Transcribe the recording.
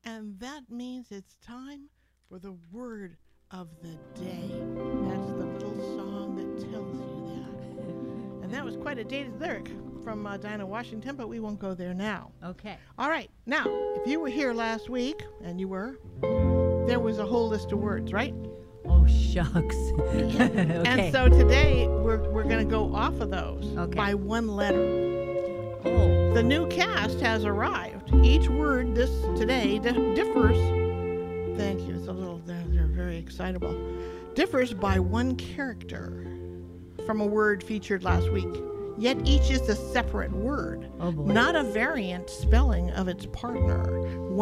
And that means it's time for the word of the day. That's the little song that tells you that. And that was quite a dated lyric from Dinah Washington, but we won't go there now. Okay. All right. Now, if you were here last week, and you were, there was a whole list of words, right? Oh, shucks. Okay. And so today we're going to go off of those by one letter. Oh. The new cast has arrived. Each word today differs. Thank you. It's a little. They're very excitable. Differs by one character from a word featured last week. Yet each is a separate word, Oh boy. not a variant spelling of its partner.